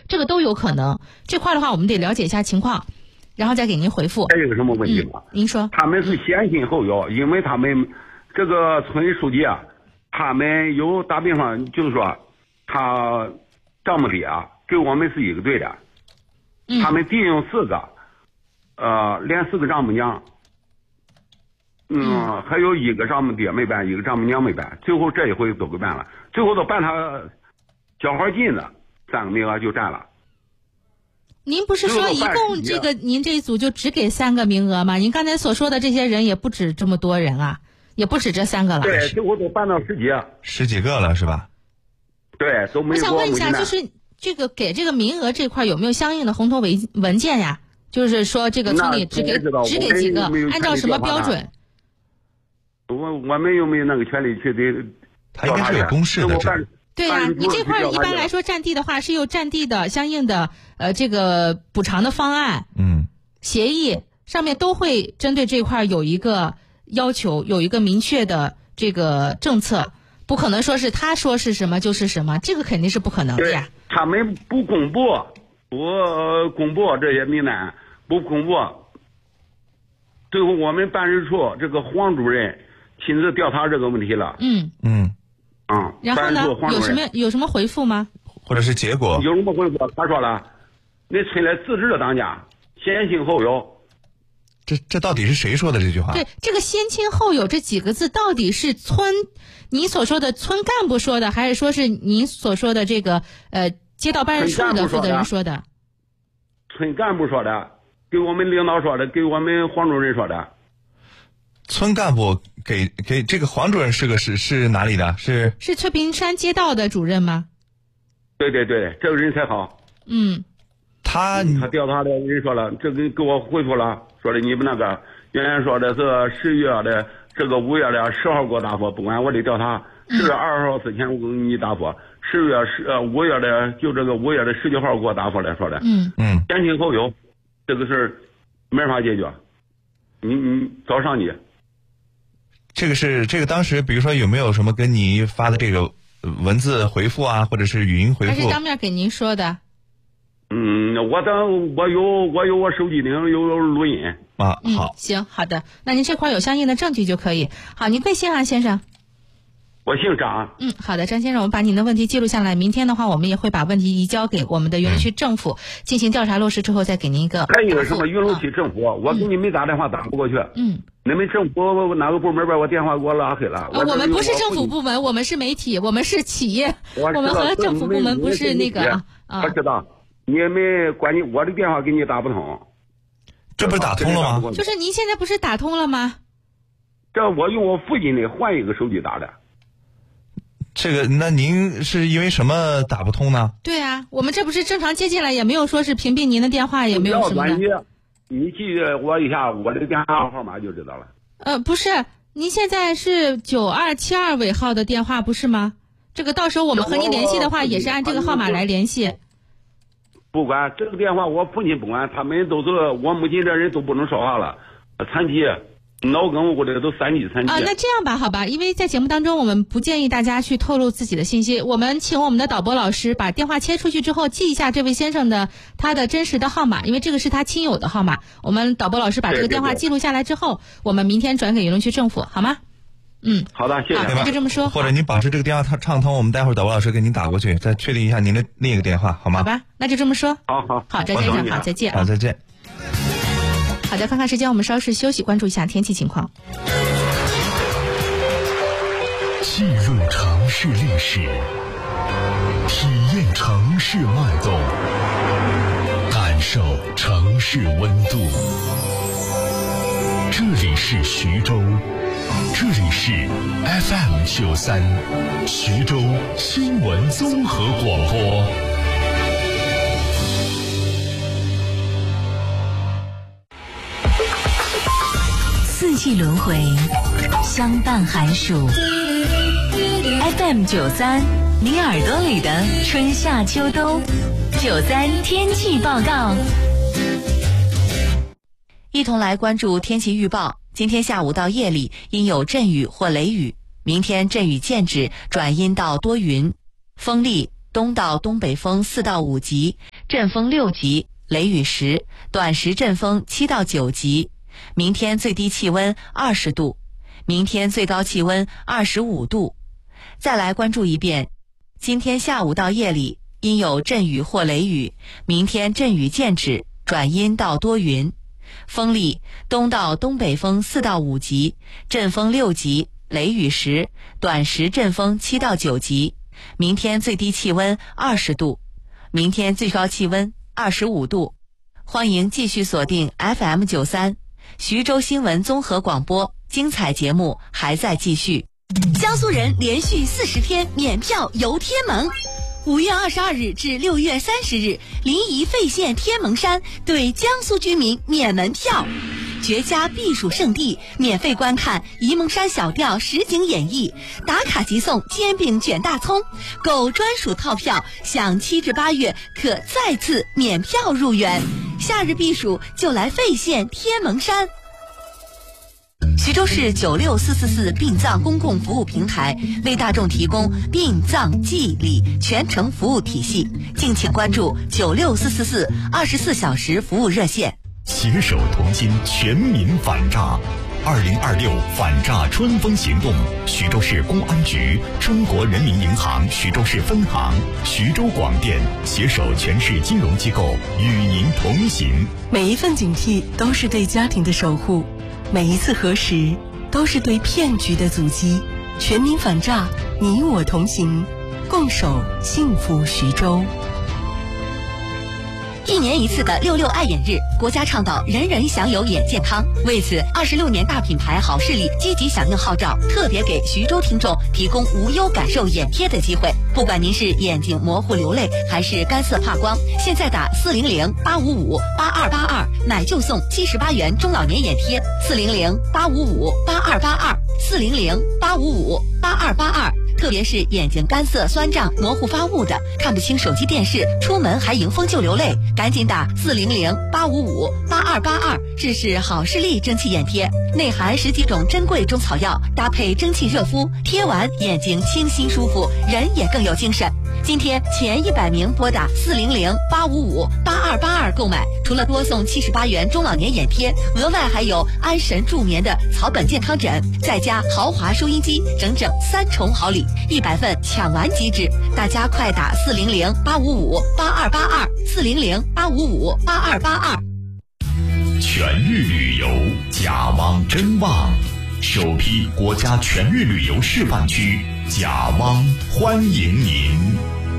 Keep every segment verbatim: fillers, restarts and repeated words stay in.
这个都有可能。这块的话，我们得了解一下情况，然后再给您回复。 还有个什么问题吗？ 嗯、您说。 他们是先信后摇，因为他们这个村书记啊，他们有打比方，就是说他账目里啊，跟我们是一个队的， 嗯、 他们弟兄四个，呃，连四个丈母娘。嗯，还有一个丈母爹没办，一个丈母娘没办，最后这一回都给办了，最后都办他交好进的三个名额就占了。 您不是说一共这个您这一组就只给三个名额吗？您刚才所说的这些人也不止这么多人啊，也不止这三个了。 对，最后都办到十几， 十几个了是吧？ 对，都没有。 我想问一下，就是这个给这个名额这块有没有相应的红头文文件呀？就是说这个村里只给只给几个，按照什么标准？ 我我们又没有那个权利去得， 他应该是有公示的。 对呀、啊，你这块一般来说占地的话是有占地的相应的呃这个补偿的方案， 嗯， 协议上面都会针对这块有一个要求，有一个明确的这个政策，不可能说是他说是什么就是什么，这个肯定是不可能的呀。 他们不公布，不公布这些名单，不公布，最后我们办事处这个黄主任亲自调查这个问题了。 嗯嗯嗯， 然后呢？有什么有什么回复吗？ 或者是结果？ 有什么回复？他说了，那村里自治的当家，先亲后有。 这这到底是谁说的这句话？ 对，这个先亲后有这几个字，到底是村你所说的村干部说的，还是说是您所说的这个呃街道办事处的负责人说的？ 村干部说的，给我们领导说的，给我们黄主任说的。 村干部给给这个黄主任是个是是哪里的？是是翠屏山街道的主任吗？ 对对对，这个人才好。 嗯， 他他调查的人说了，这个给我回复了，说的你们那个原来说的是十月的这个五月的十号给我答复，不管我得调查，十月二号之前我给你答复，十月十呃五月的就这个五月的十九号给我答复了，说的。 嗯嗯，先亲后有，这个事儿没法解决，你你找上级。 这个是这个当时，比如说有没有什么跟你发的这个文字回复啊，或者是语音回复？ 还是当面给您说的？ 嗯，我等我有我有我手机里有有录音啊。 嗯， 好， 行，好的，那您这块有相应的证据就可以。好，您贵姓啊，先生？ 我姓张。 嗯，好的，张先生，我们把您的问题记录下来。明天的话，我们也会把问题移交给我们的云龙区政府、嗯、进行调查落实之后，再给您一个。 还有什么云龙区政府？啊、我给你们打电话打不过去。 嗯。 你们政府哪个部门把我电话给我拉黑了？ 我, 我们不是政府部门，我们是媒体，我们是企业，我, 我们和政府部门不是那个啊。 我知道，你们关键我的电话给你打不通， 这不是打通了吗？ 就是您现在不是打通了吗？ 这我用我父亲的换一个手机打的。 这个，那您是因为什么打不通呢？ 对啊，我们这不是正常接进来，也没有说是屏蔽您的电话，也没有什么的。 你记我一下我的电话号码就知道了。 呃，不是，您现在是九二七二尾号的电话不是吗？这个到时候我们和您联系的话，也是按这个号码来联系。 不管这个电话，我父亲不管，他们都是我母亲这人都不能说话了，残疾。脑梗我这都三级残疾啊，那这样吧，好吧，因为在节目当中，我们不建议大家去透露自己的信息。我们请我们的导播老师把电话切出去之后，记一下这位先生的他的真实的号码，因为这个是他亲友的号码。我们导播老师把这个电话记录下来之后，对对对我们明天转给云龙区政府，好吗？嗯， 好的，谢谢。 那就这么说。 或者您保持这个电话畅通，我们待会儿导播老师给您打过去，再确定一下您的另一个电话，好吗？ 好吧，那就这么说。 好好好，张先生，好，再见。 好，再见。 好的，看看时间，我们稍事休息，关注一下天气情况。 记录城市历史，体验城市脉动，感受城市温度。这里是徐州，这里是 F M 九三，徐州新闻综合广播。 四季轮回，相伴寒暑。F M 九三，你耳朵里的春夏秋冬。九三天气报告，一同来关注天气预报。今天下午到夜里应有阵雨或雷雨，明天阵雨渐止，转阴到多云，风力东到东北风四到五级， 阵风六级，雷雨时，短时阵风七到九级。明天最低气温二十度，明天最高气温二十五度。再来关注一遍，今天下午到夜里阴有阵雨或雷雨，明天阵雨渐止，转阴到多云。风力东到东北风四到五级，阵风六级，雷雨时，短时阵风七到九级。明天最低气温二十度，明天最高气温二十五度。欢迎继续锁定 F M 九十三，徐州新闻综合广播，精彩节目还在继续。 江苏人连续四十天免票游天门。五月二十二日至六月三十日，临沂费县天门山对江苏居民免门票，绝佳避暑胜地，免费观看沂蒙山小调实景演绎，打卡即送煎饼卷大葱，购专属套票享七至八月可再次免票入园。夏日避暑就来费县天门山。 徐州市九六四四四殡葬公共服务平台为大众提供殡葬祭礼全程服务体系，敬请关注九六四四四二十四小时服务热线。 携手同心，全民反诈。二零二六反诈春风行动，徐州市公安局、中国人民银行徐州市分行、徐州广电携手全市金融机构与您同行。 每一份警惕都是对家庭的守护，每一次核实都是对骗局的阻击。全民反诈，你我同行，共守幸福徐州。 一年一次的六六爱眼日，国家倡导人人享有眼健康。为此，二十六年大品牌好视力积极响应号召，特别给徐州听众提供无忧感受眼贴的机会。不管您是眼睛模糊流泪，还是干涩怕光，现在打四零零八五五八二八二，买就送七十八元中老年眼贴。四零零八五五八二八二，四零零八五五八二八二。特别是眼睛干涩、酸胀、模糊发雾的，看不清手机电视，出门还迎风就流泪，赶紧打四零零八五五八二八二，试试好视力蒸汽眼贴，内含十几种珍贵中草药，搭配蒸汽热敷，贴完眼睛清新舒服，人也更有精神。今天前一百名拨打四零零八五五八二八二购买，除了多送七十八元中老年眼贴，额外还有安神助眠的草本健康枕，再加豪华收音机，整整三重好礼，一百份抢完即止。大家快打四零零八五五八二八二，四零零八五五八二八二。 全域旅游，甲汪真旺，首批国家全域旅游示范区，甲汪欢迎您。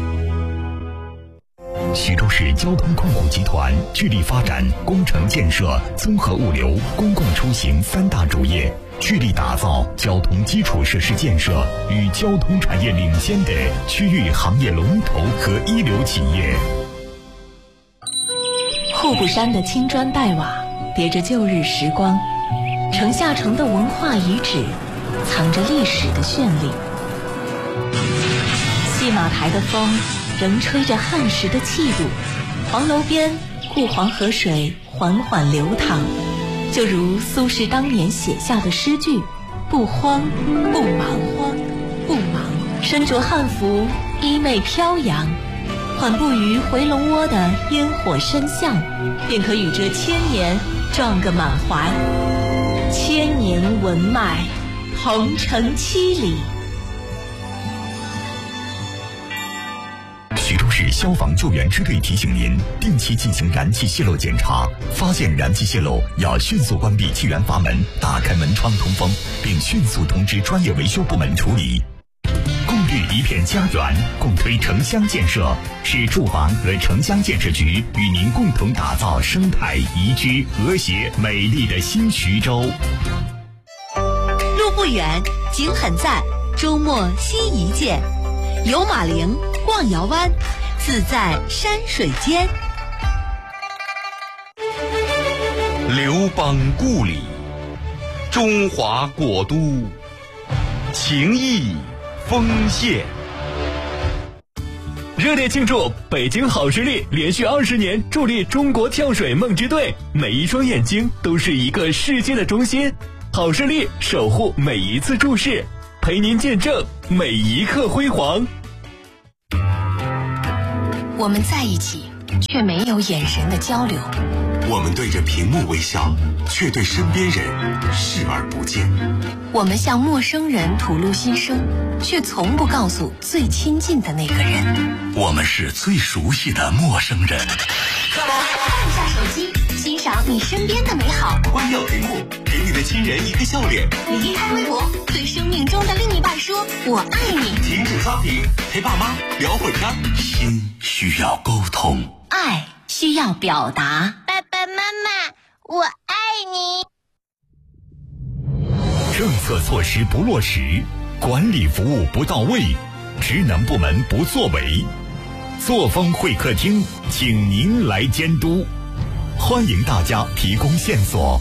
徐州市交通控股集团致力发展工程建设、综合物流、公共出行三大主业，致力打造交通基础设施建设与交通产业领先的区域行业龙头和一流企业。 户部山的青砖黛瓦叠着旧日时光，城下城的文化遗址藏着历史的绚丽。戏马台的风仍吹着汉时的气度，黄楼边顾黄河水缓缓流淌，就如苏轼当年写下的诗句：不慌不忙，慌不忙，身着汉服，衣袂飘扬，缓步于回龙窝的烟火深巷，便可与这千年撞个满怀。千年文脉，同城七里。 徐州市消防救援支队提醒您，定期进行燃气泄漏检查，发现燃气泄漏要迅速关闭气源阀门，打开门窗通风，并迅速通知专业维修部门处理。共绿一片家园，共推城乡建设，是住房和城乡建设局与您共同打造生态宜居、和谐、美丽的新徐州。 路不远，景很赞，周末新一见，游马陵，逛瑶湾，自在山水间。 刘邦故里，中华国都，情谊丰县。 热烈庆祝北京好视力连续二十年助力中国跳水梦之队，每一双眼睛都是一个世界的中心。好视力守护每一次注视，陪您见证每一刻辉煌。 我们在一起， 却没有眼神的交流。 我们对着屏幕微笑，却对身边人视而不见。 我们向陌生人吐露心声，却从不告诉最亲近的那个人。 我们是最熟悉的陌生人。 看一下手机，欣赏你身边的美好。 关掉屏幕，给你的亲人一个笑脸。 离开微博，对生命中的另一半说我爱你。 停止刷屏，陪爸妈聊会天。心需要沟通， 爱需要表达。 爸爸妈妈，我爱你。 政策措施不落实，管理服务不到位，职能部门不作为，作风会客厅请您来监督，欢迎大家提供线索。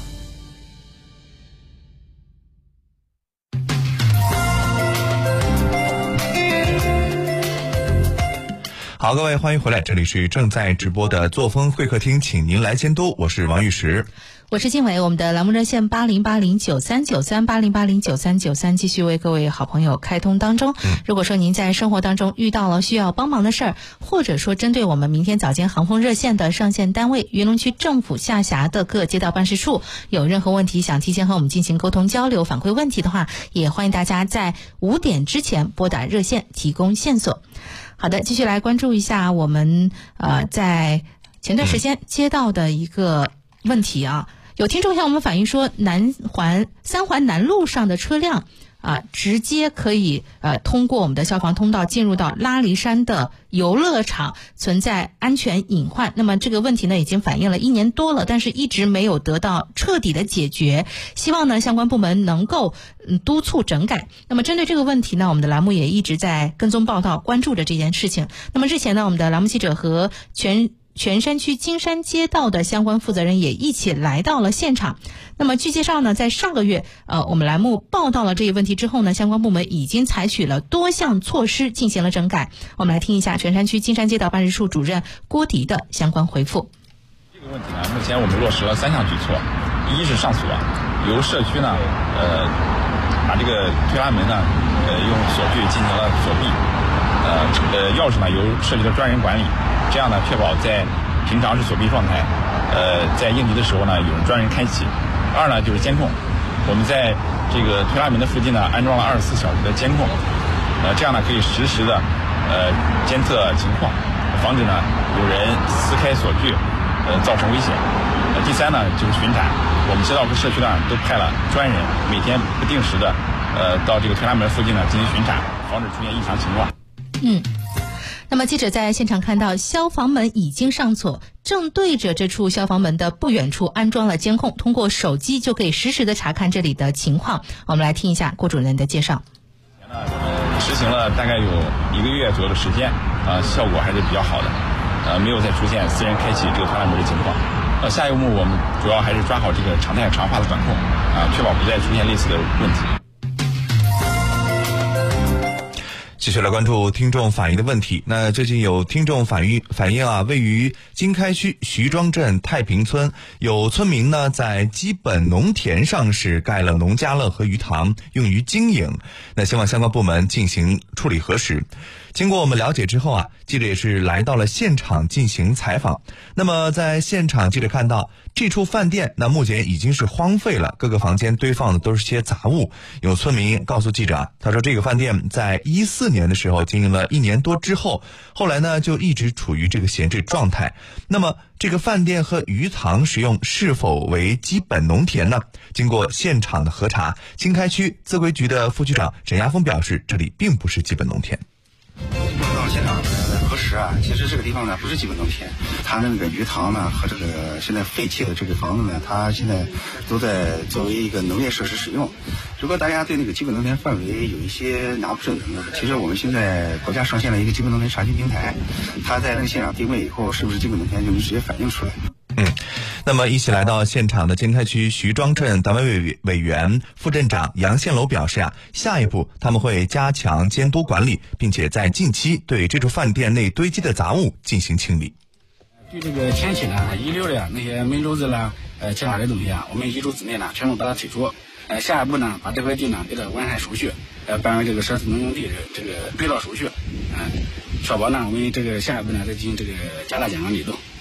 好，各位欢迎回来，这里是正在直播的作风会客厅，请您来监督，我是王玉石， 我是静伟。我们的栏目热线八零八零九三九三八零八零九三九三继续为各位好朋友开通当中。嗯、如果说您在生活当中遇到了需要帮忙的事儿，或者说针对我们明天早间航空热线的上线单位云龙区政府下辖的各街道办事处有任何问题想提前和我们进行沟通交流反馈问题的话，也欢迎大家在五点之前拨打热线提供线索。好的，继续来关注一下我们呃在前段时间接到的一个问题啊，有听众向我们反映说，南环三环南路上的车辆啊，直接可以呃通过我们的消防通道进入到拉力山的游乐场，存在安全隐患。那么这个问题呢，已经反映了一年多了，但是一直没有得到彻底的解决。希望呢，相关部门能够嗯督促整改。那么针对这个问题呢，我们的栏目也一直在跟踪报道，关注着这件事情。那么日前呢，我们的栏目记者和全全山区金山街道的相关负责人也一起来到了现场。那么据介绍呢，在上个月呃，我们栏目报道了这一问题之后呢，相关部门已经采取了多项措施进行了整改。我们来听一下全山区金山街道办事处主任郭迪的相关回复。 这个问题呢，目前我们落实了三项举措。一是上锁，由社区呢呃把这个推拉门呢呃用锁具进行了锁闭，呃呃钥匙呢由社区的专人管理，这样呢确保在平常是锁闭状态，呃在应急的时候呢有人专人开启。二呢就是监控，我们在这个推拉门的附近呢安装了二十四小时的监控，呃这样呢可以实时的呃监测情况，防止呢有人撕开锁具呃造成危险。呃第三呢就是巡查，我们街道和社区呢都派了专人，每天不定时的呃到这个推拉门附近呢进行巡查，防止出现异常情况。 嗯。那么记者在现场看到消防门已经上锁，正对着这处消防门的不远处安装了监控，通过手机就可以实时的查看这里的情况。我们来听一下郭主任的介绍。 呃，实行了大概有一个月左右的时间，呃，效果还是比较好的，呃，没有再出现私人开启这个推拉门的情况。呃，下一步我们主要还是抓好这个常态常化的管控，啊、呃，确保不再出现类似的问题。 继续来关注听众反映的问题。那最近有听众反映反映啊，位于经开区徐庄镇太平村，有村民呢在基本农田上是盖了农家乐和鱼塘，用于经营。那希望相关部门进行处理核实。经过我们了解之后啊，记者也是来到了现场进行采访。那么在现场，记者看到这处饭店那目前已经是荒废了，各个房间堆放的都是些杂物。有村民告诉记者啊，他说这个饭店在一四年的时候经营了一年多之后，后来呢就一直处于这个闲置状态。那么这个饭店和鱼塘使用是否为基本农田呢？经过现场的核查，经开区自规局的副局长沈亚峰表示，这里并不是基本农田。 经过到现场核实啊，其实这个地方呢不是基本农田，它那个鱼塘呢和这个现在废弃的这个房子呢，它现在都在作为一个农业设施使用。如果大家对那个基本农田范围有一些拿不准的呢，其实我们现在国家上线了一个基本农田查询平台，它在那个现场定位以后，是不是基本农田就能直接反映出来。 嗯，那么一起来到现场的经开区徐庄镇党委委委员、副镇长杨宪楼表示啊，下一步他们会加强监督管理，并且在近期对这处饭店内堆积的杂物进行清理。 对这个天气呢，遗留的那些煤炉子啦、呃其他的东西啊，我们一周之内呢全部把它剔除。呃，下一步呢，把这块地呢给它完善手续，呃，办为这个设施农用地的这个配套手续。嗯、呃， 确保呢我们这个下一步呢再进行这个加大监管力度。